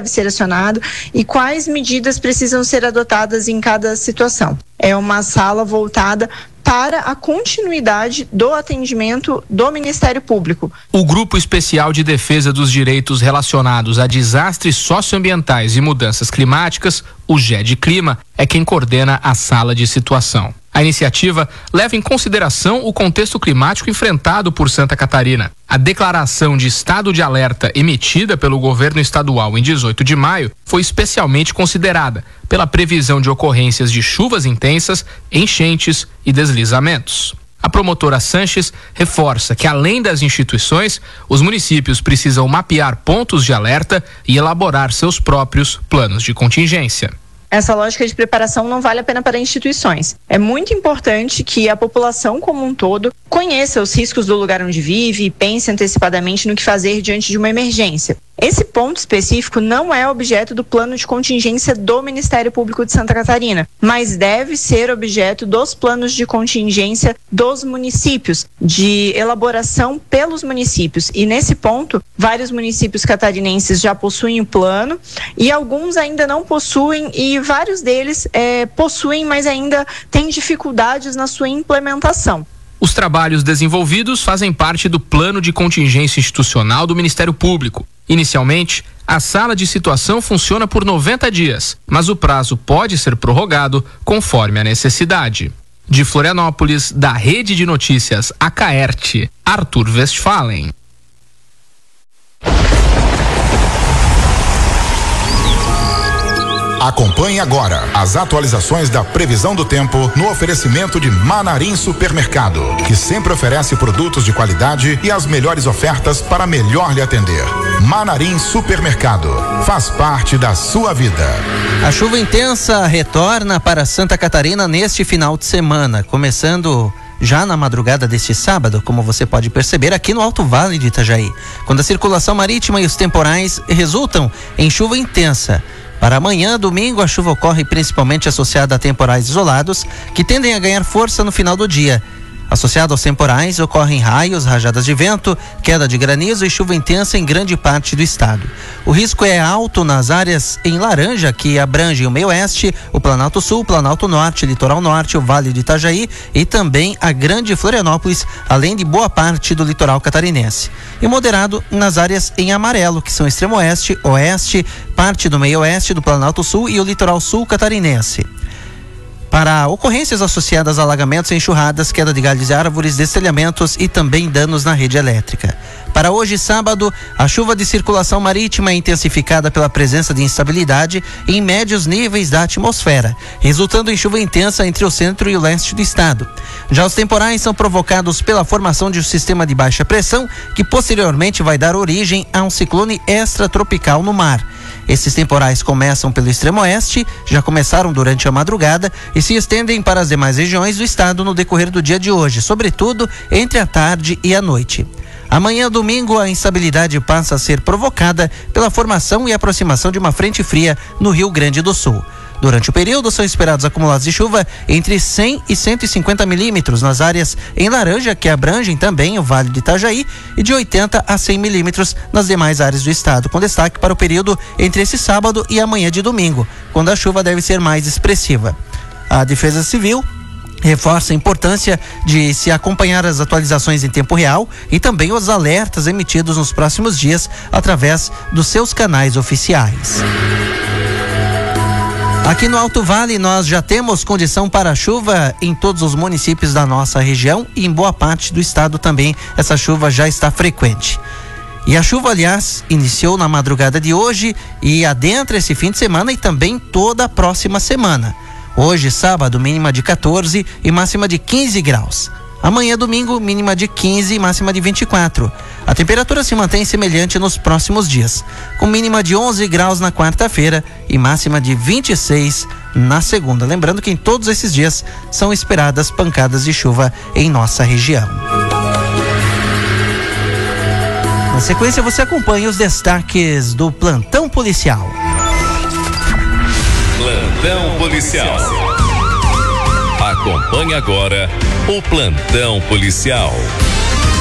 deve ser acionado e quais medidas precisam ser adotadas em cada situação. É uma sala voltada para a continuidade do atendimento do Ministério Público. O Grupo Especial de Defesa dos Direitos Relacionados a Desastres Socioambientais e Mudanças Climáticas, o GEDClima, é quem coordena a sala de situação. A iniciativa leva em consideração o contexto climático enfrentado por Santa Catarina. A declaração de estado de alerta emitida pelo governo estadual em 18 de maio foi especialmente considerada pela previsão de ocorrências de chuvas intensas, enchentes e deslizamentos. A promotora Sanches reforça que, além das instituições, os municípios precisam mapear pontos de alerta e elaborar seus próprios planos de contingência. Essa lógica de preparação não vale apenas para instituições. É muito importante que a população como um todo conheça os riscos do lugar onde vive e pense antecipadamente no que fazer diante de uma emergência. Esse ponto específico não é objeto do plano de contingência do Ministério Público de Santa Catarina, mas deve ser objeto dos planos de contingência dos municípios, de elaboração pelos municípios. E nesse ponto, vários municípios catarinenses já possuem o plano e alguns ainda não possuem, e vários deles possuem, mas ainda têm dificuldades na sua implementação. Os trabalhos desenvolvidos fazem parte do plano de contingência institucional do Ministério Público. Inicialmente, a sala de situação funciona por 90 dias, mas o prazo pode ser prorrogado conforme a necessidade. De Florianópolis, da Rede de Notícias Acaerte, Arthur Westphalen. Acompanhe agora as atualizações da previsão do tempo no oferecimento de Manarim Supermercado, que sempre oferece produtos de qualidade e as melhores ofertas para melhor lhe atender. Manarim Supermercado, faz parte da sua vida. A chuva intensa retorna para Santa Catarina neste final de semana, começando já na madrugada deste sábado, como você pode perceber aqui no Alto Vale de Itajaí, quando a circulação marítima e os temporais resultam em chuva intensa. Para amanhã, domingo, a chuva ocorre principalmente associada a temporais isolados, que tendem a ganhar força no final do dia. Associado aos temporais, ocorrem raios, rajadas de vento, queda de granizo e chuva intensa em grande parte do estado. O risco é alto nas áreas em laranja, que abrangem o meio-oeste, o Planalto Sul, o Planalto Norte, Litoral Norte, o Vale de Itajaí e também a Grande Florianópolis, além de boa parte do litoral catarinense. E moderado nas áreas em amarelo, que são extremo oeste, oeste, parte do meio-oeste, do Planalto Sul e o Litoral Sul catarinense. Para ocorrências associadas a alagamentos, enxurradas, queda de galhos e árvores, destelhamentos e também danos na rede elétrica. Para hoje, sábado, a chuva de circulação marítima é intensificada pela presença de instabilidade em médios níveis da atmosfera, resultando em chuva intensa entre o centro e o leste do estado. Já os temporais são provocados pela formação de um sistema de baixa pressão, que posteriormente vai dar origem a um ciclone extratropical no mar. Esses temporais começam pelo extremo oeste, já começaram durante a madrugada e se estendem para as demais regiões do estado no decorrer do dia de hoje, sobretudo entre a tarde e a noite. Amanhã, domingo, a instabilidade passa a ser provocada pela formação e aproximação de uma frente fria no Rio Grande do Sul. Durante o período, são esperados acumulados de chuva entre 100 e 150 milímetros nas áreas em laranja, que abrangem também o Vale de Itajaí, e de 80 a 100 milímetros nas demais áreas do estado, com destaque para o período entre esse sábado e amanhã de domingo, quando a chuva deve ser mais expressiva. A Defesa Civil reforça a importância de se acompanhar as atualizações em tempo real e também os alertas emitidos nos próximos dias através dos seus canais oficiais. Aqui no Alto Vale nós já temos condição para chuva em todos os municípios da nossa região e em boa parte do estado também essa chuva já está frequente. E a chuva, aliás, iniciou na madrugada de hoje e adentra esse fim de semana e também toda a próxima semana. Hoje, sábado, mínima de 14 e máxima de 15 graus. Amanhã, domingo, mínima de 15 e máxima de 24. A temperatura se mantém semelhante nos próximos dias, com mínima de 11 graus na quarta-feira e máxima de 26 na segunda. Lembrando que em todos esses dias são esperadas pancadas de chuva em nossa região. Na sequência, você acompanha os destaques do Plantão Policial. Plantão Policial. Acompanhe agora o Plantão Policial.